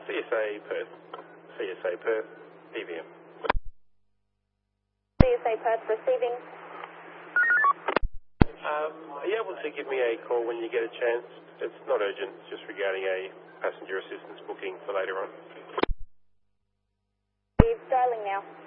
CSA Perth. CSA Perth, EVM. CSA Perth receiving. Are you able to give me a call when you get a chance? It's not urgent, it's just regarding a passenger assistance booking for later on. Dialing now.